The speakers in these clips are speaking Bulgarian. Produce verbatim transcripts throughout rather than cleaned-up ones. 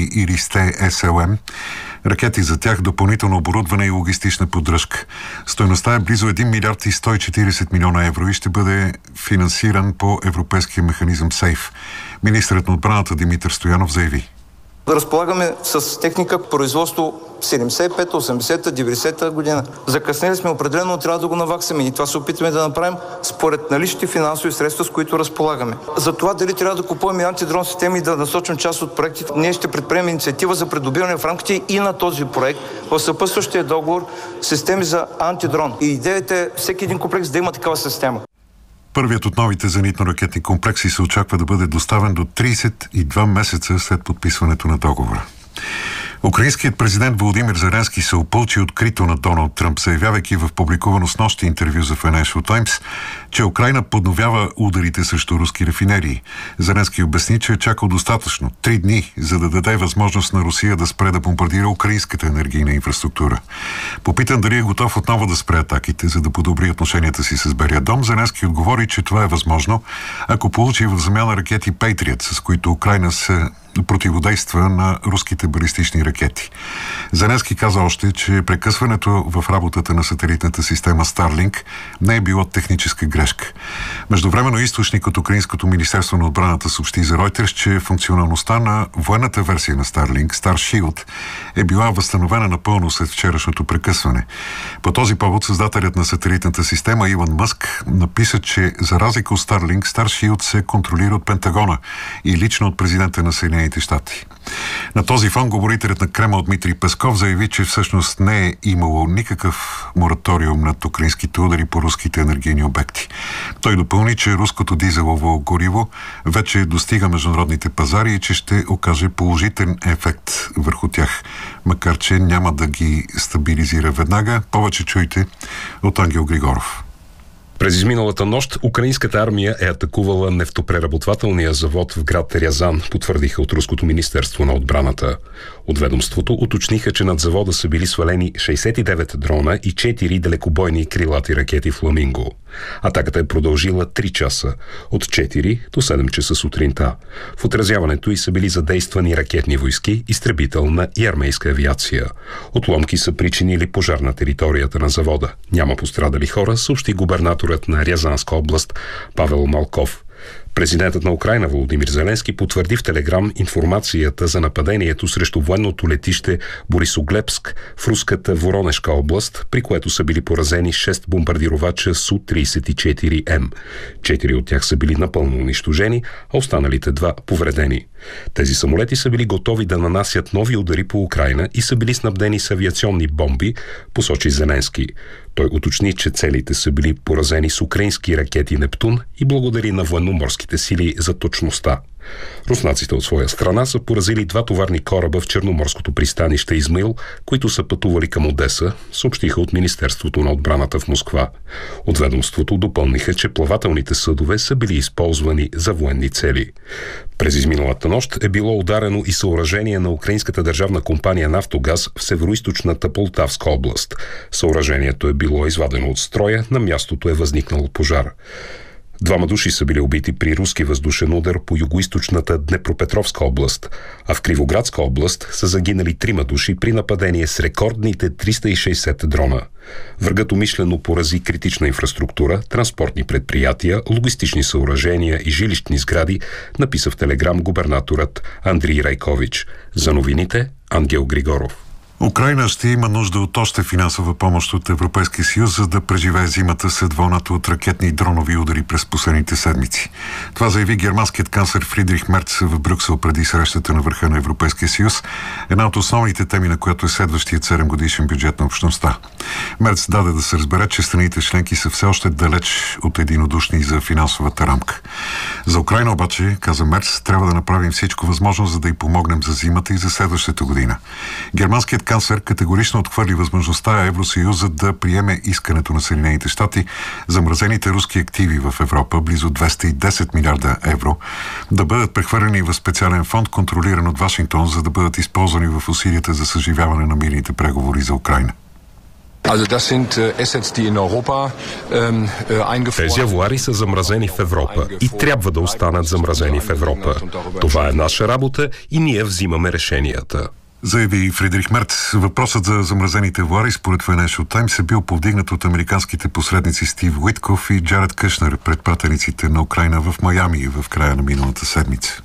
наречени Иристе Ес Ел Ем. Ракети за тях, допълнително оборудване и логистична поддръжка. Стойността е близо един милиард и сто и четиридесет милиона евро и ще бъде финансиран по европейския механизъм СЕЙФ. Министърът на отбраната Димитър Стоянов заяви: разполагаме с техника производство седемдесет и пета, осемдесета, деветдесета година. Закъснели сме определено, трябва да го наваксаме и това се опитваме да направим според наличните финансови средства, с които разполагаме. За това дали трябва да купуваме антидрон системи и да насочим част от проектите, ние ще предприемем инициатива за придобиване в рамките и на този проект в съпътстващия договор системи за антидрон. И идеята е всеки един комплекс да има такава система. Първият от новите зенитно-ракетни комплекси се очаква да бъде доставен до тридесет и два месеца след подписването на договора. Украинският президент Володимир Зеленски се опълчи открито на Доналд Тръмп, заявявайки в публикувано с нощи интервю за Financial Times, че Украйна подновява ударите срещу руски рафинерии. Зеленски обясни, че е чакал достатъчно три дни, за да даде възможност на Русия да спре да бомбардира украинската енергийна инфраструктура. Попитан дали е готов отново да спре атаките, за да подобри отношенията си с Белия дом, Зеленски отговори, че това е възможно, ако получи в замяна ракети Patriot, с които Украйна се противодейства на руските балистични ракети. Зеленски каза още, че прекъсването в работата на сателитната система Starlink не е било техническа грешка. Междувременно източник от Украинското министерство на отбраната съобщи за Reuters, че функционалността на военната версия на Starlink, Starshield, е била възстановена напълно след вчерашното прекъсване. По този повод създателят на сателитната система Илон Мъск написа, че за разлика от Starlink, Starshield се контролира от Пентагона и лично от президента на Съединените щати. На този фон говорителят на Кремъл Дмитрий Песков заяви, че всъщност не е имало никакъв мораториум над украинските удари по руските енергийни обекти. Той допълни, че руското дизелово гориво вече достига международните пазари и че ще окаже положителен ефект върху тях, макар че няма да ги стабилизира веднага. Повече чуйте от Ангел Григоров. През изминалата нощ украинската армия е атакувала нефтопреработвателния завод в град Рязан, потвърдиха от Руското министерство на отбраната. От ведомството уточниха, че над завода са били свалени шейсет и девет дрона и четири далекобойни крилати ракети Фламинго. Атаката е продължила три часа, от четири до седем часа сутринта. В отразяването й са били задействани ракетни войски, изтребителна и армейска авиация. Отломки са причинили пожар на територията на завода. Няма пострадали хора, съобщи губернаторът на Рязанска област Павел Малков. Президентът на Украйна Володимир Зеленски потвърди в Телеграм информацията за нападението срещу военното летище Борисоглебск в руската Воронежка област, при което са били поразени шест бомбардировача Су тридесет и четири М. Четири от тях са били напълно унищожени, а останалите два повредени. Тези самолети са били готови да нанасят нови удари по Украйна и са били снабдени с авиационни бомби, посочи Зеленски. Той уточни, че целите са били поразени с украински ракети Нептун и благодари на военноморските сили за точността. Руснаците от своя страна са поразили два товарни кораба в черноморското пристанище Измаил, които са пътували към Одеса, съобщиха от Министерството на отбраната в Москва. От ведомството допълниха, че плавателните съдове са били използвани за военни цели. През изминалата нощ е било ударено и съоръжение на украинската държавна компания Нафтогаз в североизточната Полтавска област. Съоръжението е било извадено от строя, на мястото е възникнал пожар. Двама души са били убити при руски въздушен удар по югоизточната Днепропетровска област, а в Кривоградска област са загинали трима души при нападение с рекордните триста и шейсет дрона. Врагът умишлено порази критична инфраструктура, транспортни предприятия, логистични съоръжения и жилищни сгради, написа в Телеграм губернаторът Андрий Райкович. За новините Ангел Григоров. Украйна ще има нужда от още финансова помощ от Европейския съюз, за да преживее зимата след вълната от ракетни и дронови удари през последните седмици. Това заяви германският канцлер Фридрих Мерц в Брюксел преди срещата на върха на Европейския съюз, една от основните теми на която е следващият седемгодишен бюджет на общността. Мерц даде да се разбере, че страните членки са все още далеч от единодушни за финансовата рамка. За Украйна обаче, каза Мерц, трябва да направим всичко възможно, за да й помогнем за зимата и за следващата година. Германският канцлер категорично отхвърли възможността Евросъюзът да приеме искането на Съединените щати замразените руски активи в Европа, близо двеста и десет милиарда евро, да бъдат прехвърлени в специален фонд, контролиран от Вашингтон, за да бъдат използвани в усилията за съживяване на мирните преговори за Украйна. Тези авоари са замразени в Европа и трябва да останат замразени в Европа. Това е наша работа и ние взимаме решенията. Заяви Фридрих Мерц. Въпросът за замразените авоари според Financial Times е бил повдигнат от американските посредници Стив Уитков и Джаред Кушнер пред пратениците на Украйна в Майами в края на миналата седмица.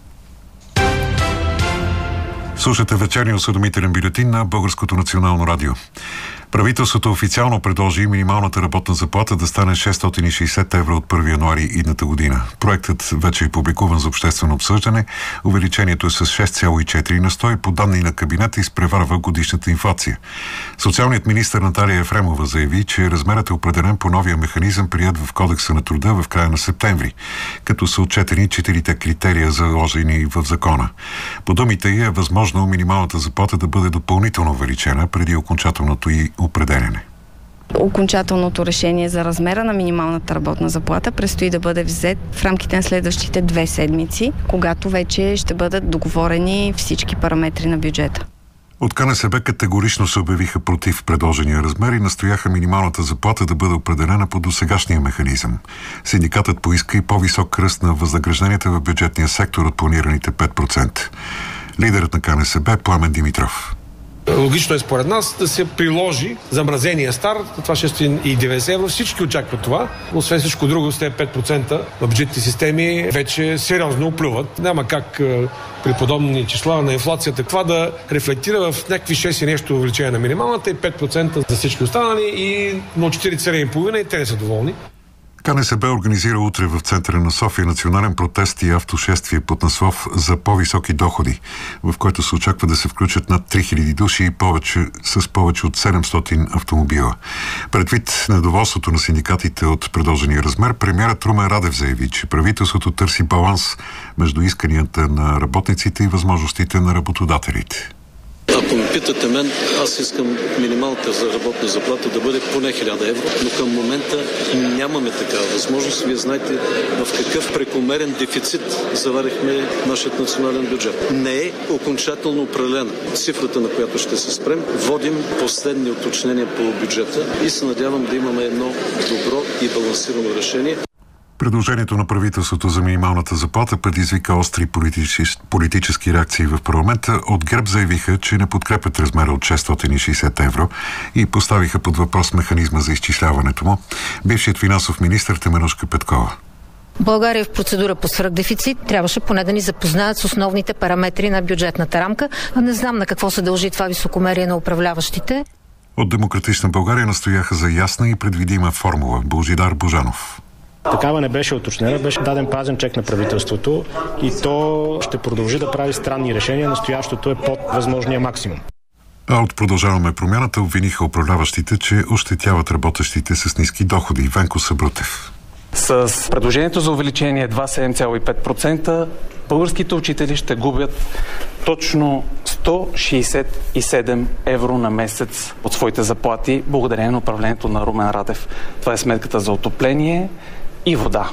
Слушате вечерния осведомителен бюлетин на Българското национално радио. Правителството официално предложи минималната работна заплата да стане шестстотин и шейсет евро от първи януари идната година. Проектът вече е публикуван за обществено обсъждане. Увеличението е с шест цяло и четири на сто и по данни на кабинета изпреварва годишната инфлация. Социалният министър Наталия Ефремова заяви, че размерът е определен по новия механизъм, прият в Кодекса на труда в края на септември, като са отчетени четирите критерия, заложени в закона. По думите ѝ е възможно минималната заплата да бъде допълнително увеличена преди окончателното й определяне. Окончателното решение за размера на минималната работна заплата предстои да бъде взет в рамките на следващите две седмици, когато вече ще бъдат договорени всички параметри на бюджета. От КНСБ категорично се обявиха против предложения размер и настояха минималната заплата да бъде определена по досегашния механизъм. Синдикатът поиска и по-висок ръст на възнагражденията в бюджетния сектор от планираните пет процента. Лидерът на КНСБ Пламен Димитров. Логично е според нас да се приложи замразения старт, това шестстотин и деветдесет евро. Всички очакват това. Освен всичко друго, с тези пет процента в бюджетните системи вече сериозно оплюват. Няма как при подобни числа на инфлацията това да рефлектира в някакви шест и нещо увеличение на минималната и пет процента за всички останали и на четири цели и половина и те не са доволни. КНСБ организира утре в центъра на София национален протест и автошествие под наслов за по-високи доходи, в който се очаква да се включат над три хиляди души и повече, с повече от седемстотин автомобила. Предвид недоволството на синдикатите от предложения размер, премиерът Румен Радев заяви, че правителството търси баланс между исканията на работниците и възможностите на работодателите. Ако ме питате мен, аз искам минималната за работна заплата да бъде поне хиляда евро, но към момента нямаме такава възможност. Вие знаете в какъв прекомерен дефицит заварихме нашият национален бюджет. Не е окончателно определена цифрата, на която ще се спрем. Водим последни уточнения по бюджета и се надявам да имаме едно добро и балансирано решение. Предложението на правителството за минималната заплата предизвика остри политически, политически реакции в парламента. От ГЕРБ заявиха, че не подкрепят размера от шестстотин и шейсет евро и поставиха под въпрос механизма за изчисляването му. Бившият финансов министър Теменужка Петкова. България е в процедура по свръхдефицит. Трябваше поне да ни запознаят с основните параметри на бюджетната рамка. А не знам на какво се дължи това високомерие на управляващите. От Демократична България настояха за ясна и предвидима формула. Божидар Божанов. Такава не беше уточнена, беше даден празен чек на правителството и то ще продължи да прави странни решения. Настоящото е под възможния максимум. А от Продължаваме промяната обвиниха управляващите, че ощетяват работещите с ниски доходи. Венко Събрутев. С предложението за увеличение едва седем цяло и пет процента българските учители ще губят точно сто шейсет и седем евро на месец от своите заплати, благодарение на управлението на Румен Радев. Това е сметката за отопление и вода.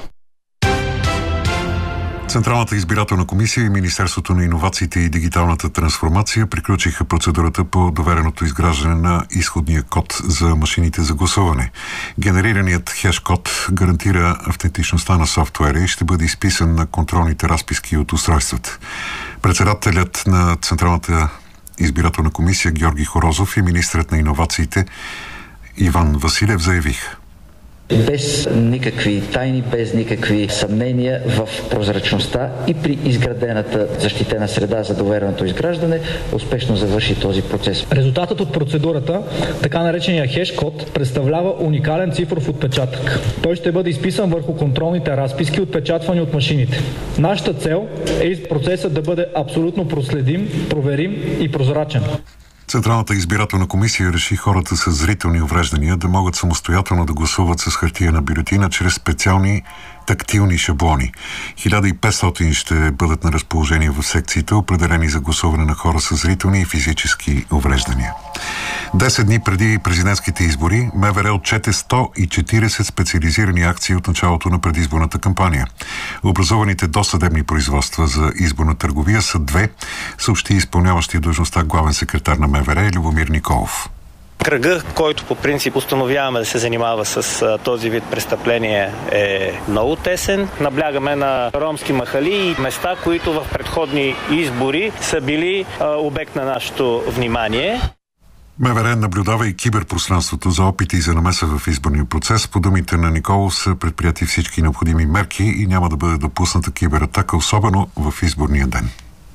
Централната избирателна комисия и Министерството на иновациите и дигиталната трансформация приключиха процедурата по довереното изграждане на изходния код за машините за гласуване. Генерираният хеш-код гарантира автентичността на софтуера и ще бъде изписан на контролните разписки от устройствата. Председателят на Централната избирателна комисия Георги Хорозов и министърът на иновациите Иван Василев заявиха: без никакви тайни, без никакви съмнения в прозрачността и при изградената защитена среда за довереното изграждане, успешно завърши този процес. Резултатът от процедурата, така наречения хеш-код, представлява уникален цифров отпечатък. Той ще бъде изписан върху контролните разписки, отпечатвани от машините. Нашата цел е процесът да бъде абсолютно проследим, проверим и прозрачен. Централната избирателна комисия реши хората с зрителни увреждания да могат самостоятелно да гласуват с хартиена бюлетина чрез специални тактилни шаблони. хиляда и петстотин ще бъдат на разположение в секциите, определени за гласуване на хора с зрителни и физически увреждания. Десет дни преди президентските избори МВР отчете сто и четиридесет специализирани акции от началото на предизборната кампания. Образуваните досъдебни производства за изборна търговия са две, съобщи изпълняващия длъжността главен секретар на МВР Любомир Николов. Кръга, който по принцип установяваме да се занимава с а, този вид престъпление, е много тесен. Наблягаме на ромски махали и места, които в предходни избори са били а, обект на нашето внимание. МВР наблюдава и киберпространството за опити за намеса в изборния процес. По думите на Николов са предприяти всички необходими мерки и няма да бъде допусната кибератака, особено в изборния ден.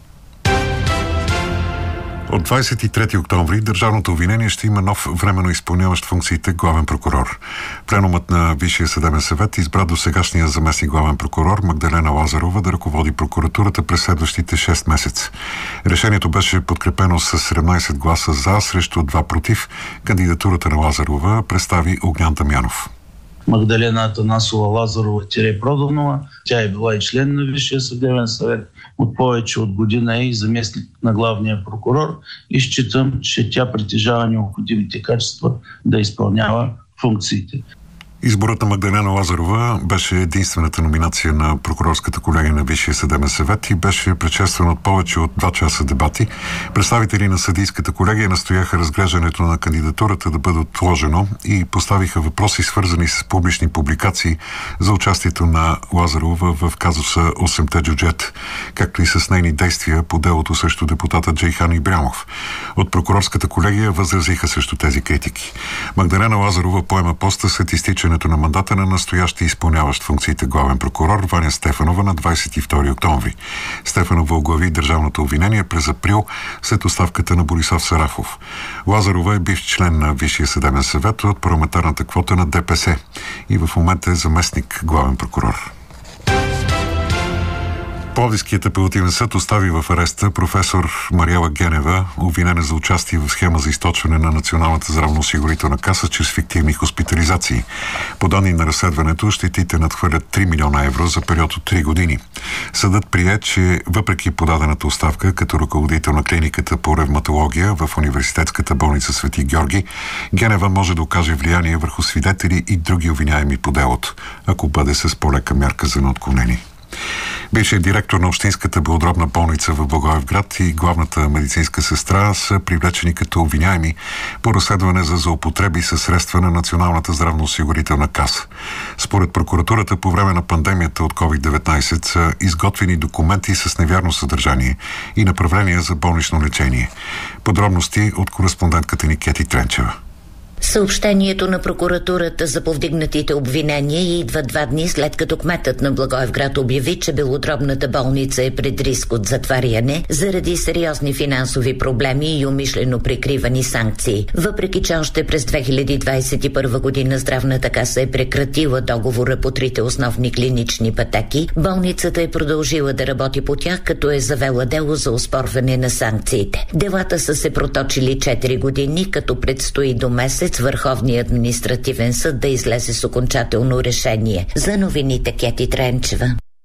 От двадесет и трети октомври държавното обвинение ще има нов временно изпълняващ функциите главен прокурор. Пленумът на Висшия съдебен съвет избра досегашния заместник главен прокурор Магдалена Лазарова да ръководи прокуратурата през следващите шест месеца. Решението беше подкрепено с седемнадесет гласа за, срещу два против. Кандидатурата на Лазарова представи Огнян Дамянов. Магдалена Атанасова Лазарова-Проданова. Тя е била и член на Висшия съдебен съвет. От повече от година е и заместник на главния прокурор и считам, че тя притежава необходимите качества да изпълнява функциите. Изборът на Магдалена Лазарова беше единствената номинация на прокурорската колегия на Висшия съдебен съвет и беше предшестван от повече от два часа дебати. Представители на съдийската колегия настояха разглеждането на кандидатурата да бъде отложено и поставиха въпроси, свързани с публични публикации за участието на Лазарова в казуса осемте джуджет, както и с нейни действия по делото срещу депутата Джейхан Ибрямов. От прокурорската колегия възразиха срещу тези критики. Магдалена Лазарова поема поста след изтичане на мандата на настоящи изпълняващ функциите главен прокурор Ваня Стефанова на двадесет и втори октомври. Стефанова оглави държавното обвинение през април след оставката на Борислав Сарафов. Лазарова е бивш член на Висшия съдебен съвет от парламентарната квота на ДПС и в момента е заместник главен прокурор. Пловдивският апелативен съд остави в ареста професор Мариела Генева, обвинена за участие в схема за източване на Националната здравноосигурителна каса чрез фиктивни хоспитализации. По данни на разследването, щетите надхвърлят три милиона евро за период от три години. Съдът прие, че въпреки подадената оставка като ръководител на клиниката по ревматология в Университетската болница Свети Георги, Генева може да окаже влияние върху свидетели и други обвиняеми по делото, ако бъде с по-лека мярка за неотклонение. Бившият директор на Общинската белодробна болница в Благоевград и главната медицинска сестра са привлечени като обвиняеми по разследване за злоупотреби със средства на Националната здравноосигурителна каса. Според прокуратурата, по време на пандемията от ковид деветнадесет са изготвени документи с невярно съдържание и направления за болнично лечение. Подробности от кореспондентката ни Кети Тренчева. Съобщението на прокуратурата за повдигнатите обвинения идва два дни след като кметът на Благоевград обяви, че белодробната болница е пред риск от затваряне заради сериозни финансови проблеми и умишлено прикривани санкции. Въпреки че още през две хиляди двадесет и първа година Здравната каса е прекратила договора по трите основни клинични пътеки, болницата е продължила да работи по тях, като е завела дело за оспорване на санкциите. Делата са се проточили четири години, като предстои до месец Върховния административен съд да излезе с окончателно решение. За новините Кети Тренчева.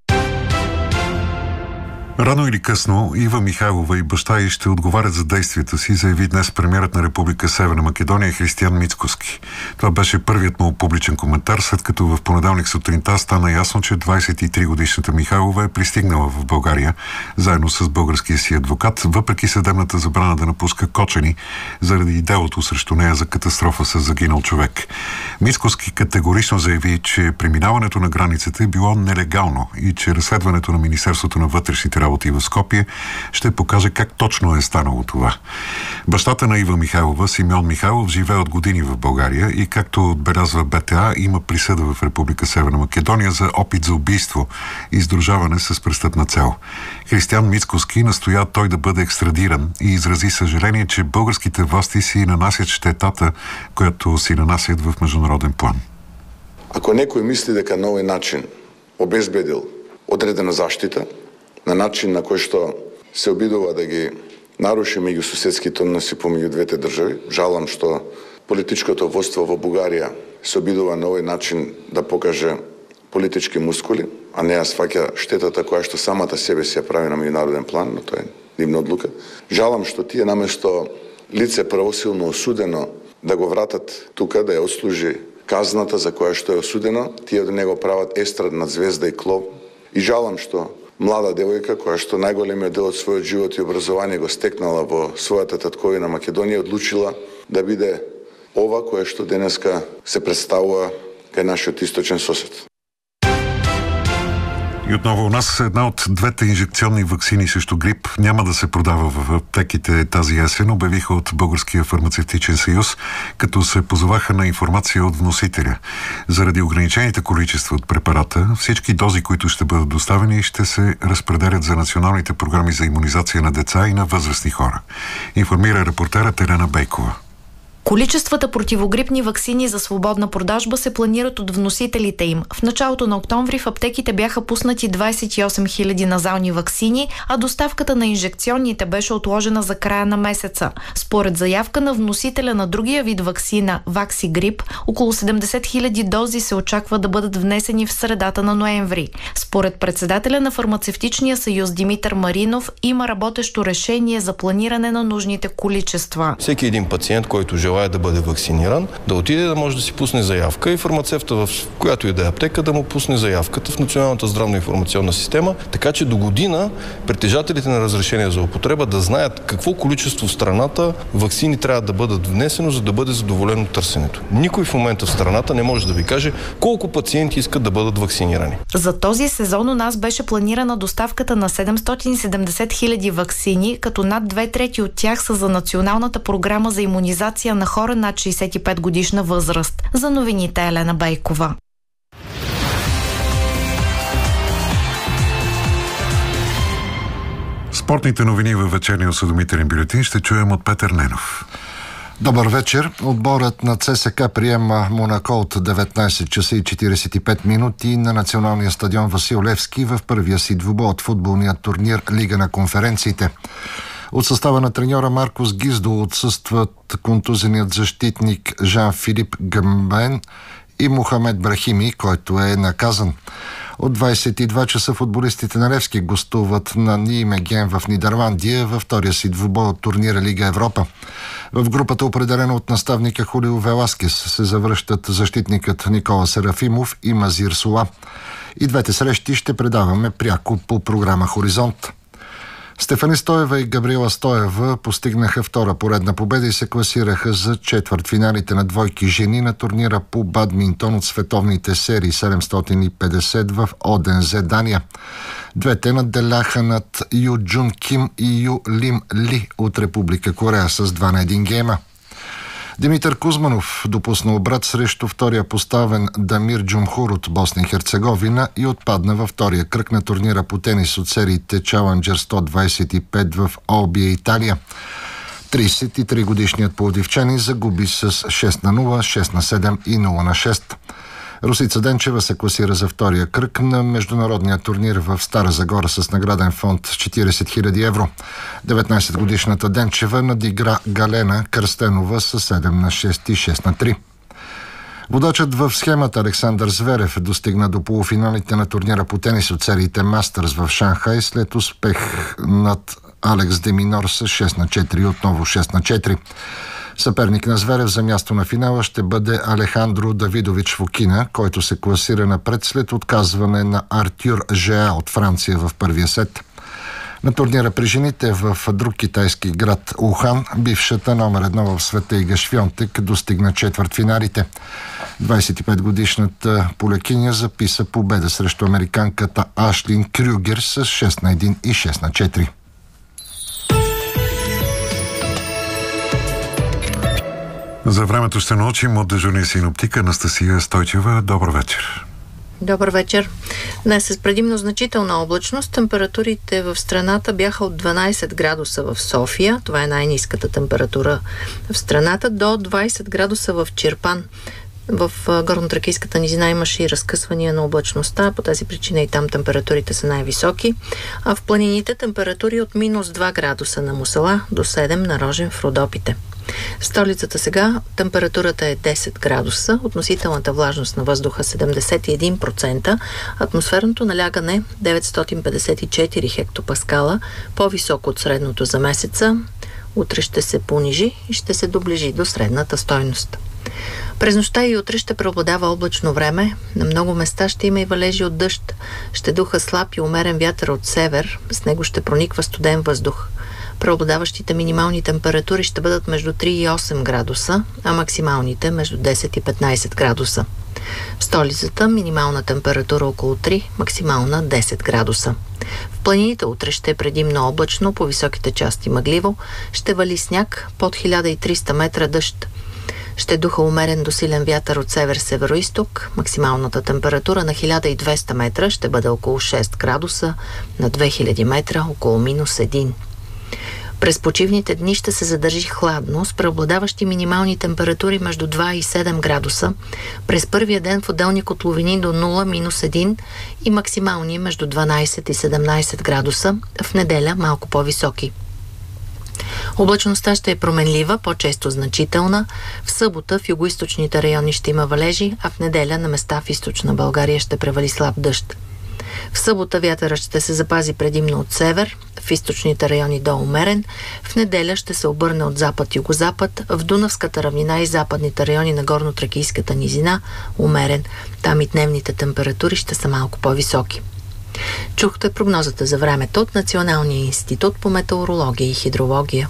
Рано или късно Ива Михайлова и баща й ще отговарят за действията си, заяви днес премиерът на Република Северна Македония Християн Мицкоски. Това беше първият му публичен коментар, след като в понеделник сутринта стана ясно, че двадесет и три годишната Михайлова е пристигнала в България заедно с българския си адвокат, въпреки съдебната забрана да напуска Кочани заради делото срещу нея за катастрофа с загинал човек. Мицкоски категорично заяви, че преминаването на границата е било нелегално и че разследването на Министерството на вътрешните работи в Скопие ще покаже как точно е станало това. Бащата на Ива Михайлова, Симеон Михайлов, живее от години в България и, както отбелязва БТА, има присъда в Република Северна Македония за опит за убийство и сдружаване с престъпна цел. Християн Мицкоски настоя той да бъде екстрадиран и изрази съжаление, че българските власти си нанасят щетата, която си нанасят в международен план. Ако некој мисли дека на овој начин обезбедил одредена заштита, на начин на кој што се обидува да ги наруши меѓусуседските односи помеѓу двете држави, жалам што политичкото војство во Бугарија се обидува на овој начин да покаже политички мускули, а не ја сваќа штетата која што самата себе си ја прави на меѓународен план, но тоа е дивна одлука. Жалам што тие наместо лице правосилно осудено да го вратат тука, да ја отслужи казната за која што е осудено, тие од него прават естрадна звезда и клоп. И жалам што млада девојка, која што најголемиот дел од својот живот и образование го стекнала во својата татковина Македонија, одлучила да биде ова кое што денеска се представува кај нашиот источен сосед. И отново у нас една от двете инжекционни ваксини срещу грип няма да се продава в аптеките тази есен, обявиха от Българския фармацевтичен съюз, като се позоваха на информация от вносителя. Заради ограничените количества от препарата, всички дози, които ще бъдат доставени, ще се разпределят за националните програми за имунизация на деца и на възрастни хора. Информира репортерът Елена Бейкова. Количествата противогрипни ваксини за свободна продажба се планират от вносителите им. В началото на октомври в аптеките бяха пуснати двадесет и осем хиляди назални ваксини, а доставката на инжекционните беше отложена за края на месеца. Според заявка на вносителя на другия вид ваксина Ваксигрип, около седемдесет хиляди дози се очаква да бъдат внесени в средата на ноември. Според председателя на Фармацевтичния съюз Димитър Маринов има работещо решение за планиране на нужните количества. Всеки един пациент, който желая да бъде вакциниран, да отиде да може да си пусне заявка и фармацевта в която и да е аптека да му пусне заявката в Националната здравно-информационна система, така че до година притежателите на разрешение за употреба да знаят какво количество в страната ваксини трябва да бъдат внесено, за да бъде задоволено търсенето. Никой в момента в страната не може да ви каже колко пациенти искат да бъдат вакцинирани. За този сезон у нас беше планирана доставката на седемстотин и седемдесет хиляди ваксини, като над две трети от тях са за Националната програма за имунизация на хора над шейсет и пет годишна възраст. За новините Елена Бейкова. Спортните новини във вечерния осведомителен бюлетин ще чуем от Петър Ненов. Добър вечер. Отборът на ЦСКА приема Монако от деветнадесет часа и четиридесет и пет минути на националния стадион Васил Левски в първия си двубой от футболния турнир Лига на конференциите. От състава на треньора Маркос Гиздо отсъстват контузеният защитник Жан-Филип Гъмбен и Мохамед Брахими, който е наказан. От двадесет и два часа футболистите на Левски гостуват на Ниемеген в Нидерландия във втория си двубой от турнира Лига Европа. В групата, определена от наставника Хулио Веласкес, се завръщат защитникът Никола Серафимов и Мазир Сула. И двете срещи ще предаваме пряко по програма Хоризонт. Стефани Стоева и Габриела Стоева постигнаха втора поредна победа и се класираха за четвъртфиналите на двойки жени на турнира по бадминтон от световните серии седемстотин и петдесет в Одензе, Дания. Двете надделяха над Ю Джун Ким и Ю Лим Ли от Република Корея с два на един гейма. Димитър Кузманов допусна обрат срещу втория поставен Дамир Джумхур от Босна и Херцеговина и отпадна във втория кръг на турнира по тенис от сериите Challenger сто двадесет и пет в Олбия, Италия. тридесет и три годишният пловдивчанин загуби с шест на нула, шест на седем и нула на шест. Русица Денчева се класира за втория кръг на международния турнир в Стара Загора с награден фонд четиридесет хиляди евро. деветнадесетгодишната Денчева надигра Галена Кръстенова с седем на шест и шест на три. Водачът в схемата Александър Зверев достигна до полуфиналите на турнира по тенис от сериите Мастърс в Шанхай след успех над Алекс Деминор с шест на четири и отново шест на четири. Съперник на Зверев за място на финала ще бъде Алехандро Давидович Фокина, който се класира напред след отказване на Артюр Жеа от Франция в първия сет. На турнира при жените в друг китайски град Ухан, бившата номер едно в света Ига Швионтек достигна четвъртфиналите. двадесет и петгодишната полекиня записа победа срещу американката Ашлин Крюгер с шест на един и шест на четири. За времето ще научим от дежурния синоптик Анастасия Стойчева. Добър вечер. Добър вечер. Днес с предимно значителна облачност температурите в страната бяха от дванадесет градуса в София. Това е най-ниската температура в страната, до двадесет градуса в Чирпан. В горно-тракийската низина имаше и разкъсвания на облачността, по тази причина и там температурите са най-високи, а в планините температури от минус два градуса на Мусала до седем на Рожен в Родопите. В столицата сега температурата е десет градуса, относителната влажност на въздуха седемдесет и един процента, атмосферното налягане деветстотин петдесет и четири хектопаскала, по-високо от средното за месеца. Утре ще се понижи и ще се доближи до средната стойност. През нощта и утре ще преобладава облачно време. На много места ще има и валежи от дъжд. Ще духа слаб и умерен вятър от север. С него ще прониква студен въздух. Преобладаващите минимални температури ще бъдат между три и осем градуса, а максималните между десет и петнайсет градуса. В столицата минимална температура около три, максимална десет градуса. В планините утре ще е предимно облачно, по високите части мъгливо, ще вали сняг, под хиляда и триста метра дъжд. Ще духа умерен до силен вятър от север-североизток. Максималната температура на хиляда и двеста метра ще бъде около шест градуса, на две хиляди метра около минус един. През почивните дни ще се задържи хладно, с преобладаващи минимални температури между два и седем градуса. През първия ден в отделни котловини до нула, минус един и максимални между дванайсет и седемнайсет градуса. В неделя малко по-високи. Облачността ще е променлива, по-често значителна. В събота в югоизточните райони ще има валежи, а в неделя на места в източна България ще превали слаб дъжд. В събота вятърът ще се запази предимно от север, в източните райони до умерен. В неделя ще се обърне от запад-югозапад, в Дунавската равнина и западните райони на горно-тракийската низина умерен. Там и дневните температури ще са малко по-високи. Чухте прогнозата за времето от Националния институт по метеорология и хидрология.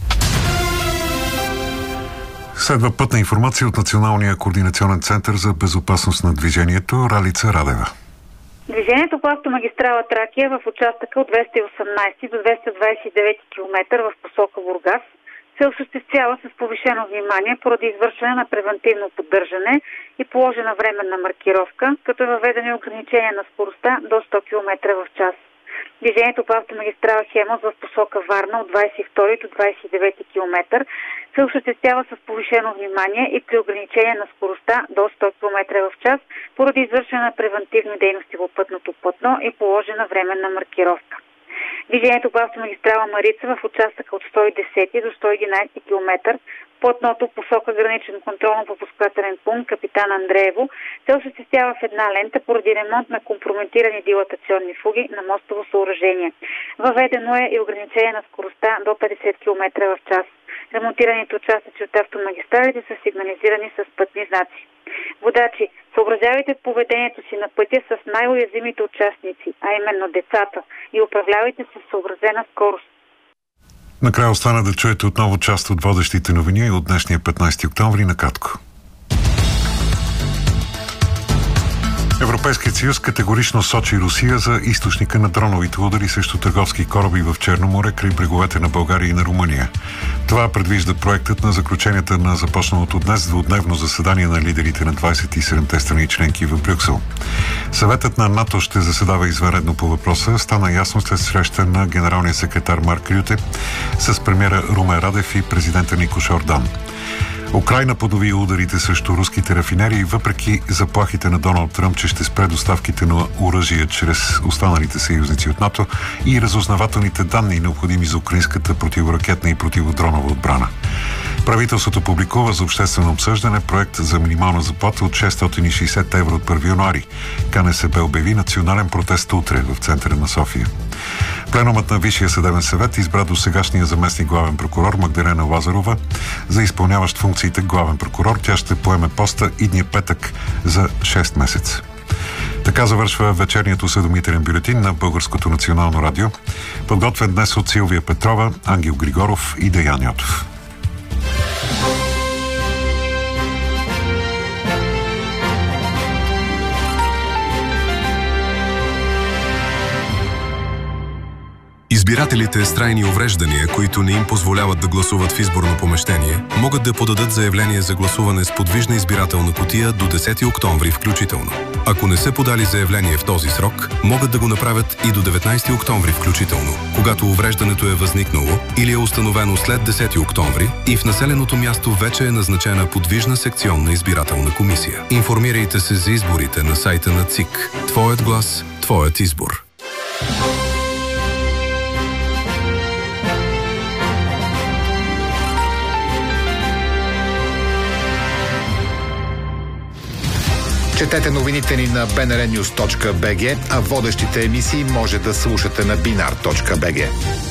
Следва пътна информация от Националния координационен център за безопасност на движението. Ралица Радева. Движението по автомагистрала Тракия в участъка от двеста и осемнайсети до двеста двадесет и девети километър в посока Бургас се осъществява с повишено внимание поради извършване на превентивно поддържане и положена временна маркировка, като е въведено ограничение на скоростта до сто километра в час. Движението по автомагистрала Хемус в посока Варна от двадесет и втори до двадесет и девети километър се осъществява с повишено внимание и при ограничение на скоростта до сто километра в час поради извършване на превентивни дейности по пътното платно и положена временна маркировка. Движението по автомагистрала Марица в участъка от сто и десети до сто и единайсети километър платното посока граничен контролно-пропускателен пункт Капитан Андреево се осъществява в една лента поради ремонт на компрометирани дилатационни фуги на мостово съоръжение. Въведено е и ограничение на скоростта до петдесет километра в час. Ремонтираните участъци от автомагистралите са сигнализирани с пътни знаци. Водачи, съобразявайте поведението си на пътя с най-уязвимите участници, а именно децата, и управлявайте с съобразена скорост. Накрая остана да чуете отново част от водещите новини от днешния петнайсети октомври накратко. Европейският съюз категорично сочи Русия за източника на дроновите удари срещу търговски кораби в Черно море край бреговете на България и на Румъния. Това предвижда проектът на заключенията на започналото днес двудневно заседание на лидерите на двадесет и седемте страни членки в Брюксел. Съветът на НАТО ще заседава извънредно по въпроса. Стана ясно след среща на генералния секретар Марк Рюте с премиера Румен Радев и президента Никош Ордан. Украйна поднови ударите срещу руските рафинерии, въпреки заплахите на Доналд Тръмп, че ще спре доставките на оръжия чрез останалите съюзници от НАТО и разузнавателните данни, необходими за украинската противоракетна и противодронова отбрана. Правителството публикува за обществено обсъждане проект за минимална заплата от шестстотин и шейсет евро от първи януари. КНСБ обяви национален протест утре в центъра на София. Пленумът на Висшия съдебен съвет избра досегашния заместник главен прокурор Магдалена Лазарова за изпълняващ функциите главен прокурор. Тя ще поеме поста идния петък за шест месеца. Така завършва вечерният осведомителен бюлетин на Българското национално радио, подготвен днес от Силвия Петрова, Ангел Григоров и Деян Йотов. Избирателите с трайни увреждания, които не им позволяват да гласуват в изборно помещение, могат да подадат заявление за гласуване с подвижна избирателна кутия до десети октомври включително. Ако не са подали заявление в този срок, могат да го направят и до деветнайсети октомври включително, когато увреждането е възникнало или е установено след десети октомври и в населеното място вече е назначена подвижна секционна избирателна комисия. Информирайте се за изборите на сайта на ЦИК. Твоят глас, твоят избор. Четете новините ни на би ен ар нюз точка би джи, а водещите емисии може да слушате на бинар точка би джи.